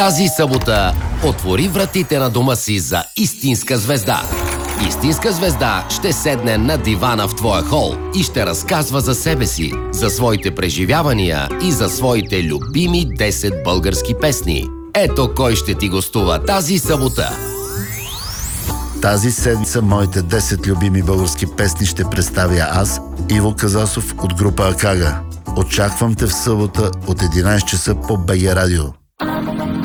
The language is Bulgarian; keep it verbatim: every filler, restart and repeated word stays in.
Тази събота отвори вратите на дома си за истинска звезда. Истинска звезда ще седне на дивана в твоя хол и ще разказва за себе си, за своите преживявания и за своите любими десет български песни. Ето кой ще ти гостува тази събота. Тази седмица моите десет любими български песни ще представя аз, Иво Казасов от група Акага. Очаквам те в събота от единайсет часа по БГ Радио.